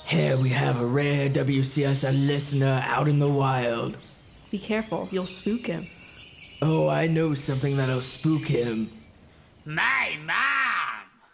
Here we have a rare WCSN listener out in the wild. Be careful, you'll spook him. Oh, I know something that'll spook him. My!